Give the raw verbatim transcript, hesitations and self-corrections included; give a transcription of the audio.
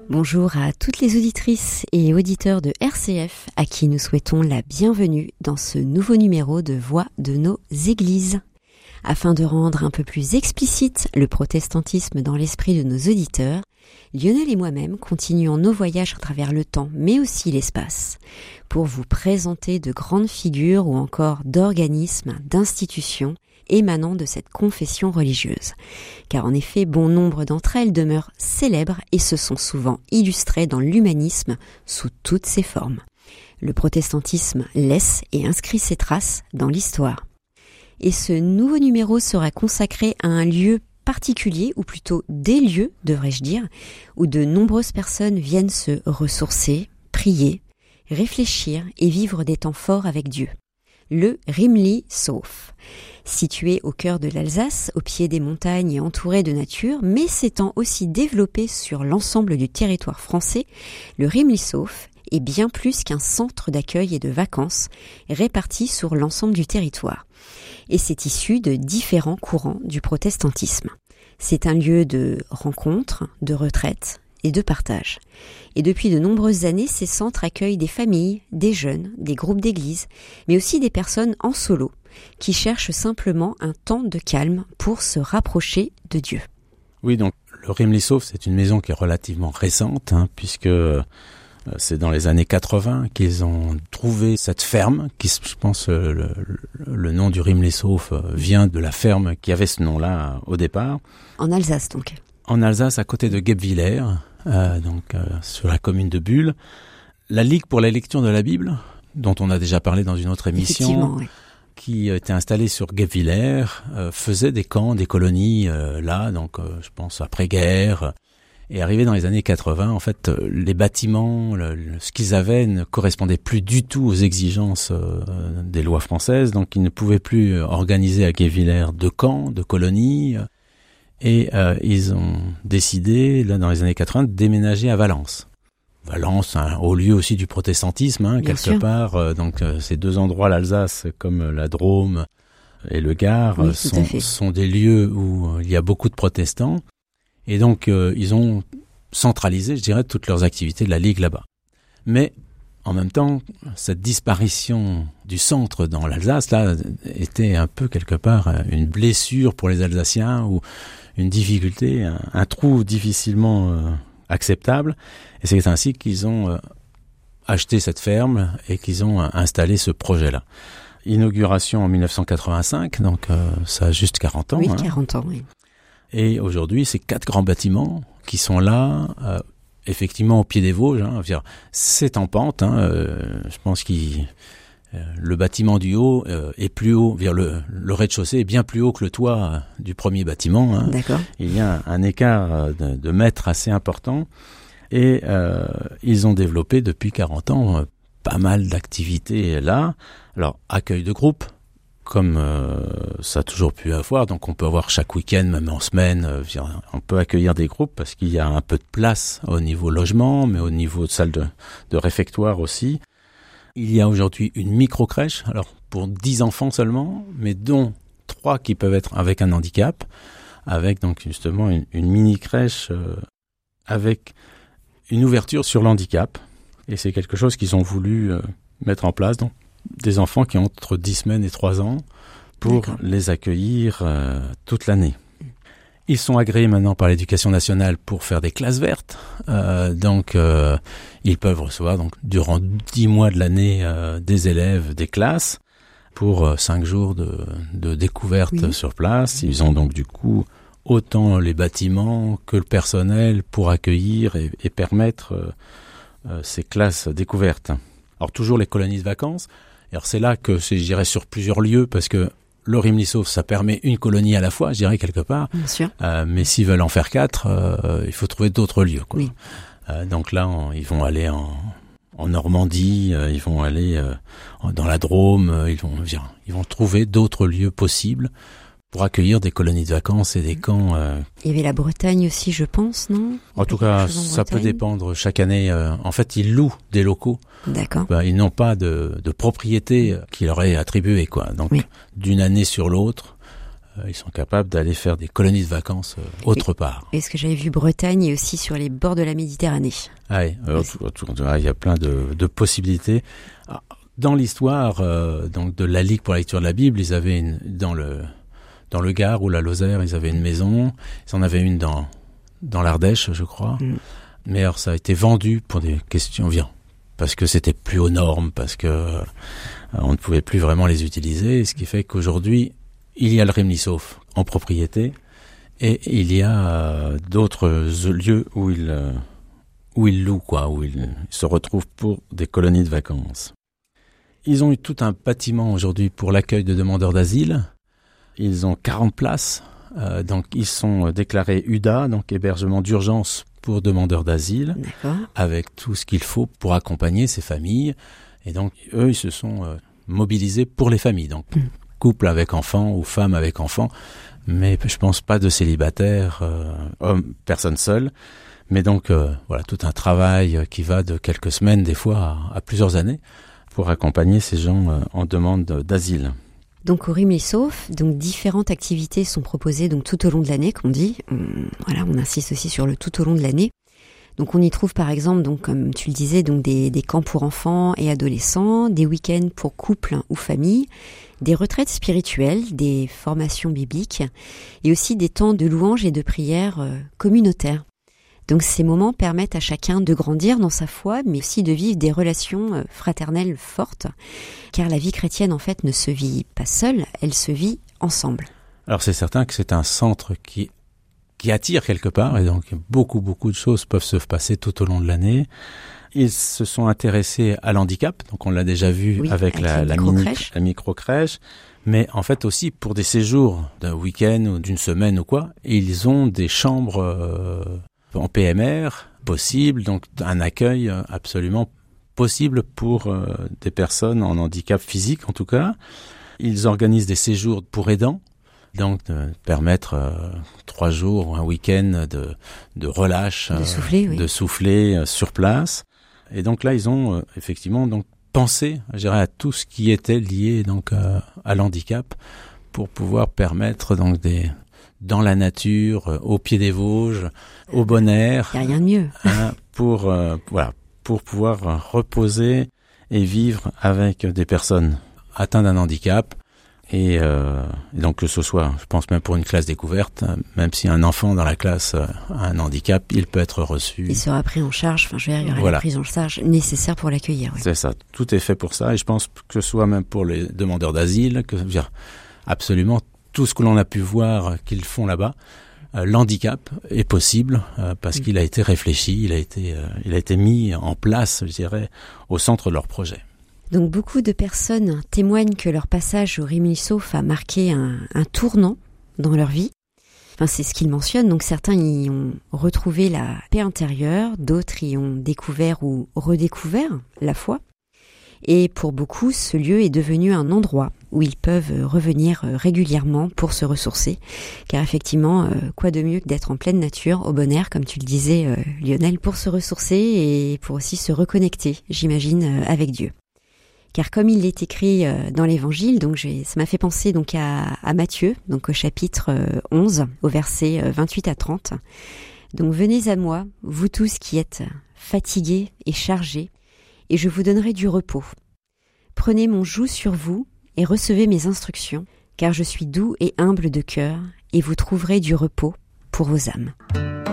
Bonjour à toutes les auditrices et auditeurs de R C F à qui nous souhaitons la bienvenue dans ce nouveau numéro de Voix de nos églises. Afin de rendre un peu plus explicite le protestantisme dans l'esprit de nos auditeurs, Lionel et moi-même continuons nos voyages à travers le temps, mais aussi l'espace, pour vous présenter de grandes figures ou encore d'organismes, d'institutions émanant de cette confession religieuse. Car en effet, bon nombre d'entre elles demeurent célèbres et se sont souvent illustrées dans l'humanisme sous toutes ses formes. Le protestantisme laisse et inscrit ses traces dans l'histoire. Et ce nouveau numéro sera consacré à un lieu particulier, ou plutôt des lieux, devrais-je dire, où de nombreuses personnes viennent se ressourcer, prier, réfléchir et vivre des temps forts avec Dieu. Le Rimlishof, situé au cœur de l'Alsace, au pied des montagnes et entouré de nature, mais s'étant aussi développé sur l'ensemble du territoire français, le Rimlishof est bien plus qu'un centre d'accueil et de vacances réparti sur l'ensemble du territoire. Et c'est issu de différents courants du protestantisme. C'est un lieu de rencontre, de retraite et de partage. Et depuis de nombreuses années, ces centres accueillent des familles, des jeunes, des groupes d'église, mais aussi des personnes en solo, qui cherchent simplement un temps de calme pour se rapprocher de Dieu. Oui, donc le Rimlishof, c'est une maison qui est relativement récente, hein, puisque c'est dans les années quatre-vingts qu'ils ont trouvé cette ferme, qui, je pense, le, le, le nom du Rimlishof vient de la ferme qui avait ce nom-là au départ. En Alsace, donc. En Alsace, à côté de Guebwiller, euh, donc euh, sur la commune de Bulle. La Ligue pour la lecture de la Bible, dont on a déjà parlé dans une autre émission, oui. qui était installée sur Guebwiller, euh, faisait des camps, des colonies euh, là, donc euh, je pense après-guerre. Et arrivé dans les années quatre-vingts, en fait, les bâtiments, le, le, ce qu'ils avaient ne correspondait plus du tout aux exigences euh, des lois françaises, donc ils ne pouvaient plus organiser à Guebwiller de camps, de colonies, et euh, ils ont décidé, là dans les années quatre-vingts, de déménager à Valence. Valence, un haut lieu aussi du protestantisme, hein, quelque sûr. part. Euh, donc euh, ces deux endroits, l'Alsace comme la Drôme et le Gard, oui, sont, sont des lieux où il y a beaucoup de protestants. Et donc, euh, ils ont centralisé, je dirais, toutes leurs activités de la Ligue là-bas. Mais, en même temps, cette disparition du centre dans l'Alsace, là, était un peu, quelque part, une blessure pour les Alsaciens, ou une difficulté, un, un trou difficilement euh, acceptable. Et c'est ainsi qu'ils ont euh, acheté cette ferme et qu'ils ont euh, installé ce projet-là. Inauguration en dix-neuf cent quatre-vingt-cinq, donc euh, ça a juste quarante ans. Oui, hein. quarante ans, oui. Et aujourd'hui, c'est quatre grands bâtiments qui sont là, euh, effectivement au pied des Vosges. Hein, c'est en pente. Hein, euh, je pense que euh, le bâtiment du haut euh, est plus haut. Le, le rez-de-chaussée est bien plus haut que le toit euh, du premier bâtiment. Hein. D'accord. Il y a un, un écart de, de mètres assez important. Et euh, ils ont développé depuis quarante ans euh, pas mal d'activités là. Alors, accueil de groupe, comme euh, ça a toujours pu avoir, donc on peut avoir chaque week-end, même en semaine, euh, on peut accueillir des groupes parce qu'il y a un peu de place au niveau logement, mais au niveau de salle de, de réfectoire aussi. Il y a aujourd'hui une micro-crèche, alors pour dix enfants seulement, mais dont trois qui peuvent être avec un handicap, avec donc justement une, une mini-crèche euh, avec une ouverture sur l'handicap. Et c'est quelque chose qu'ils ont voulu euh, mettre en place, donc des enfants qui ont entre dix semaines et trois ans pour D'accord. les accueillir euh, toute l'année. Ils sont agréés maintenant par l'éducation nationale pour faire des classes vertes. Euh, donc, euh, ils peuvent recevoir donc durant dix mois de l'année euh, des élèves des classes pour euh, cinq jours de, de découverte oui. sur place. Ils ont donc du coup autant les bâtiments que le personnel pour accueillir et, et permettre euh, euh, ces classes découvertes. Alors toujours les colonies de vacances. Alors c'est là que c'est, je dirais, sur plusieurs lieux, parce que le Rimlishof, ça permet une colonie à la fois, je dirais, quelque part. Bien sûr. Euh, mais s'ils veulent en faire quatre, euh, il faut trouver d'autres lieux, quoi. Oui. Euh, donc là, on, ils vont aller en, en Normandie, euh, ils vont aller euh, dans la Drôme, euh, ils vont, ils vont trouver d'autres lieux possibles pour accueillir des colonies de vacances et des camps. Euh... Il y avait la Bretagne aussi, je pense, non ? En tout cas, ça peut dépendre chaque année. Euh, en fait, ils louent des locaux. D'accord. Ben, ils n'ont pas de, de propriété qui leur est attribuée, quoi. Donc, oui. d'une année sur l'autre, ils sont capables d'aller faire des colonies de vacances euh, autre part. Et ce que j'avais vu Bretagne et aussi sur les bords de la Méditerranée. Ah oui, alors, tout, tout, tout, il y a plein de, de possibilités. Dans l'histoire euh, donc de la Ligue pour la lecture de la Bible, ils avaient une, dans le dans le Gard ou la Lozère, ils avaient une maison. Ils en avaient une dans dans l'Ardèche, je crois. Mm. Mais alors ça a été vendu pour des questions viens, parce que c'était plus aux normes, parce que euh, on ne pouvait plus vraiment les utiliser. Ce qui fait qu'aujourd'hui, il y a le Rimini Sauf en propriété, et il y a euh, d'autres lieux où ils euh, où ils louent quoi, où ils se retrouvent pour des colonies de vacances. Ils ont eu tout un bâtiment aujourd'hui pour l'accueil de demandeurs d'asile. Ils ont quarante places, euh, donc ils sont déclarés U D A, donc hébergement d'urgence pour demandeurs d'asile, D'accord. avec tout ce qu'il faut pour accompagner ces familles. Et donc eux, ils se sont euh, mobilisés pour les familles, donc mmh. couple avec enfants ou femme avec enfants, mais je pense pas de célibataires, euh, hommes, personnes seules. Mais donc euh, voilà, tout un travail qui va de quelques semaines, des fois à, à plusieurs années, pour accompagner ces gens euh, en demande d'asile. Donc au Rimini Sauf, donc différentes activités sont proposées donc tout au long de l'année, qu'on dit. On, voilà, on insiste aussi sur le tout au long de l'année. Donc on y trouve par exemple, donc comme tu le disais, donc des, des camps pour enfants et adolescents, des week-ends pour couples ou familles, des retraites spirituelles, des formations bibliques et aussi des temps de louange et de prière euh, communautaires. Donc ces moments permettent à chacun de grandir dans sa foi, mais aussi de vivre des relations fraternelles fortes, car la vie chrétienne en fait ne se vit pas seule, elle se vit ensemble. Alors c'est certain que c'est un centre qui qui attire quelque part, et donc beaucoup beaucoup de choses peuvent se passer tout au long de l'année. Ils se sont intéressés à l'handicap, donc on l'a déjà vu oui, avec, avec la, la, micro-crèche. la micro-crèche, mais en fait aussi pour des séjours d'un week-end ou d'une semaine ou quoi, ils ont des chambres euh, en P M R possible, donc un accueil absolument possible pour euh, des personnes en handicap physique en tout cas. Ils organisent des séjours pour aidants, donc de permettre euh, trois jours ou un week-end de, de relâche, de souffler, euh, oui. de souffler euh, sur place. Et donc là, ils ont euh, effectivement donc pensé, je dirais, à tout ce qui était lié donc euh, à l'handicap pour pouvoir permettre donc des dans la nature, euh, au pied des Vosges, au bon air. Il n'y a rien de mieux. Hein, pour euh, voilà, pour pouvoir reposer et vivre avec des personnes atteintes d'un handicap. Et, euh, et donc que ce soit, je pense même pour une classe découverte, même si un enfant dans la classe a un handicap, il peut être reçu. Il sera pris en charge, enfin je veux dire, il y aura voilà. la prise en charge nécessaire pour l'accueillir. Oui. C'est ça, tout est fait pour ça. Et je pense que ce soit même pour les demandeurs d'asile, que je veux dire, absolument tout ce que l'on a pu voir qu'ils font là-bas, euh, l'handicap est possible euh, parce mmh. qu'il a été réfléchi, il a été, euh, il a été mis en place, je dirais, au centre de leur projet. Donc beaucoup de personnes témoignent que leur passage au Rimini Sauf a marqué un, un tournant dans leur vie. Enfin, c'est ce qu'ils mentionnent. Donc certains y ont retrouvé la paix intérieure, d'autres y ont découvert ou redécouvert la foi. Et pour beaucoup, ce lieu est devenu un endroit où ils peuvent revenir régulièrement pour se ressourcer. Car effectivement, quoi de mieux que d'être en pleine nature, au bon air, comme tu le disais Lionel, pour se ressourcer et pour aussi se reconnecter, j'imagine, avec Dieu. Car comme il est écrit dans l'Évangile, donc j'ai, ça m'a fait penser donc à, à Matthieu, donc au chapitre onze, au verset vingt-huit à trente. Donc venez à moi, vous tous qui êtes fatigués et chargés, et je vous donnerai du repos. Prenez mon joug sur vous et recevez mes instructions, car je suis doux et humble de cœur, et vous trouverez du repos pour vos âmes.